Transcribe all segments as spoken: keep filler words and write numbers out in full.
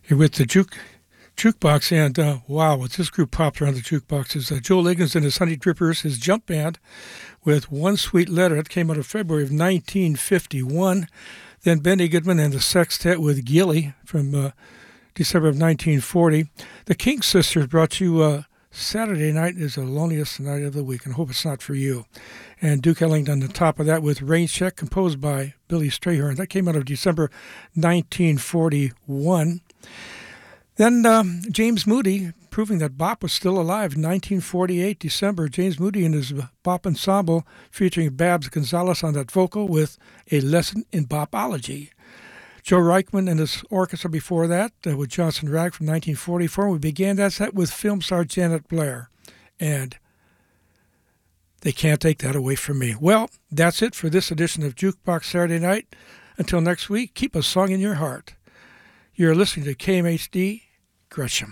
You're with the juke jukebox, and uh, wow, what's this group popped around the jukebox is uh, Joe Liggins and his Honey Drippers, his jump band, with One Sweet Letter. That came out of February of nineteen fifty-one. Then Benny Goodman and the Sextet with Gilly from uh, December of nineteen forty. The King Sisters brought you uh, Saturday Night is the Loneliest Night of the Week, and hope it's not for you. And Duke Ellington on the top of that with Rain Check, composed by Billy Strayhorn. That came out of December nineteen forty-one. Then um, James Moody, proving that bop was still alive. nineteen forty-eight, December, James Moody and his bop ensemble, featuring Babs Gonzalez on that vocal with A Lesson in Bopology. Joe Reichman and his orchestra before that, uh, with Johnson Rag from nineteen forty-four. We began that set with film star Janet Blair. And they can't take that away from me. Well, that's it for this edition of Jukebox Saturday Night. Until next week, keep a song in your heart. You're listening to K M H D Gresham.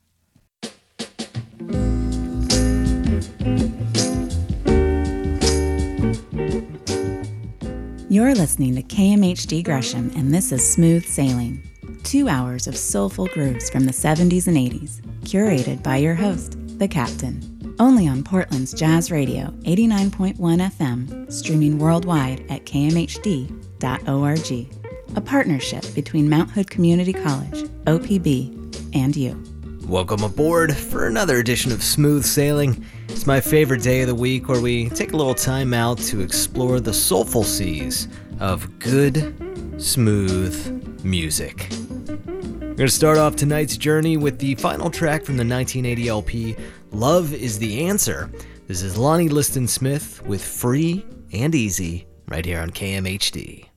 You're listening to K M H D Gresham, and this is Smooth Sailing. Two hours of soulful grooves from the seventies and eighties, curated by your host, The Captain. Only on Portland's Jazz Radio, eighty-nine point one F M, streaming worldwide at k m h d dot org. A partnership between Mount Hood Community College, O P B, and you. Welcome aboard for another edition of Smooth Sailing. It's my favorite day of the week where we take a little time out to explore the soulful seas of good, smooth music. We're going to start off tonight's journey with the final track from the nineteen eighty L P, Love is the Answer. This is Lonnie Liston Smith with Free and Easy right here on K M H D.